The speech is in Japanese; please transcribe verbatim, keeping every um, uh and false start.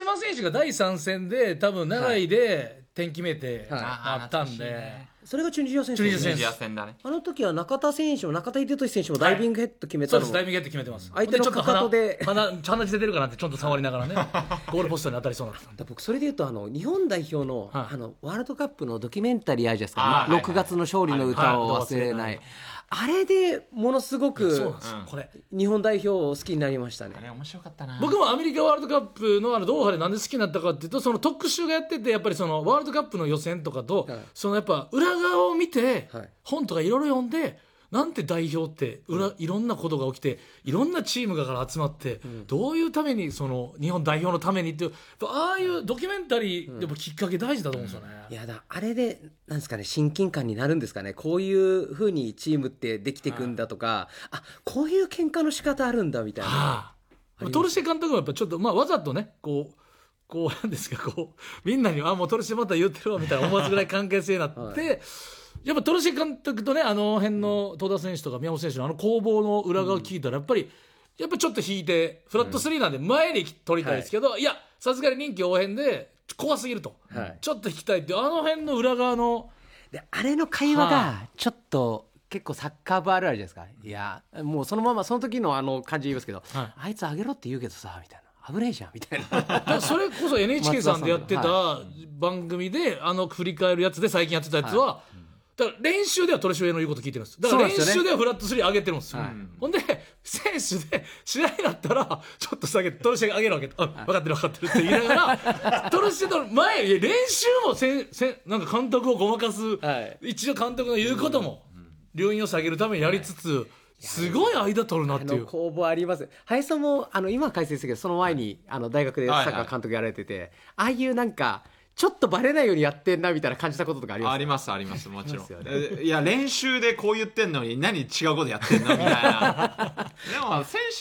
島選手がだいさん戦で多分長いで点決めてあったんで、はいはい、 それがチュニジア戦チュニジア戦だね。 あの時は中田選手も中田英寿選手もダイビングヘッド決めたの、 はい、そうです、ダイビングヘッド決めてます。 相手のかかとで鼻鼻血出てるかなってちょっと触りながらねゴールポストに当たりそうになった。 僕それでいうとあの日本代表の、はい、あのワールドカップのドキュメンタリーあるじゃないですか、ろくがつの勝利の歌を忘れない、あれでものすごくそうなんですよ、これ日本代表を好きになりましたね。 あれ面白かったな。 僕もアメリカワールドカップ の, あのドーハでなんで好きになったかっていうと、その特集がやっててやっぱりそのワールドカップの予選とかと、はい、そのやっぱ裏側を見て、はい、本とかいろいろ読んで、なんて代表って裏、うん、いろんなことが起きていろんなチームがから集まって、うん、どういうためにその日本代表のためにっていうああいうドキュメンタリーでもきっかけ大事だと思うんですよね、 うん、いやだあれでなんですかね、親近感になるんですかね。こういう風にチームってできていくんだとか、はい、あこういう喧嘩の仕方あるんだみたいな、はあ、トルシエ監督もやっぱちょっと、まあ、わざとねこうこうなんですかこうみんなにあもうトルシエまた言ってるわみたいな思わずぐらい関係性になって、はいやっぱトルシエ監督とねあの辺の戸田選手とか宮本選手のあの攻防の裏側を聞いたらやっぱりやっぱちょっと引いてフラットスリーなんで前に取りたいですけど、いやさすがに臨機応変で怖すぎると、はい、ちょっと引きたいっていうあの辺の裏側のであれの会話がちょっと結構サッカー部あるあるじゃないですか。いやもうそのままその時のあの感じ言いますけど、はい、あいつあげろって言うけどさみたいな危ねえじゃんみたいなそれこそ エヌエイチケー さんでやってた番組であの振り返るやつで最近やってたやつは、はいだから練習ではトルシエの言うこと聞いてるんです。だから練習ではフラットスリー上げてるんですよ、はい、ほんで選手で試合になったらちょっと下げてトルシエが上げるわけ、あ分かってる分かってるって言いながらトルシエの前練習もせせなんか監督をごまかす、はい、一応監督の言うことも留飲を下げるためにやりつつ、はいすごい間取るなっていう攻防あります。林さんもあの今は解説ですけどその前にあの大学でサッカー監督やられてて、はいはい、ああいうなんかちょっとバレないようにやってんなみたいな感じたこととかありますか？ ありますありますもちろん、ね、いや練習でこう言ってんのに何違うことやってんのみたいなでも選